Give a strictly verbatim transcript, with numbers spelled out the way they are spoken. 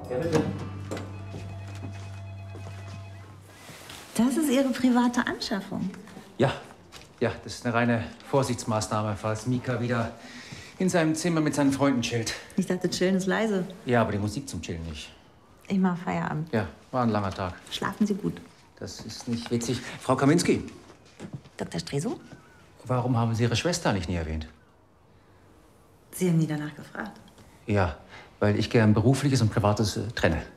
Ja, bitte. Das ist Ihre private Anschaffung? Ja, ja, das ist eine reine Vorsichtsmaßnahme, falls Mika wieder in seinem Zimmer mit seinen Freunden chillt. Ich dachte, chillen ist leise. Ja, aber die Musik zum Chillen nicht. Ich mache Feierabend. Ja, war ein langer Tag. Schlafen Sie gut. Das ist nicht witzig. Frau Kaminski. Doktor Stresow? Warum haben Sie Ihre Schwester nicht nie erwähnt? Sie haben nie danach gefragt. Ja, weil ich gern Berufliches und Privates äh, trenne.